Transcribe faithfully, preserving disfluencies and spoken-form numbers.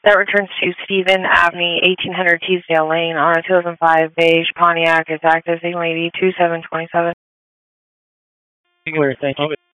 That returns to Stephen Avenue, eighteen hundred Teesdale Lane, on a two thousand five beige Pontiac. It's active signal eighty two seven twenty seven. Clear, thank you.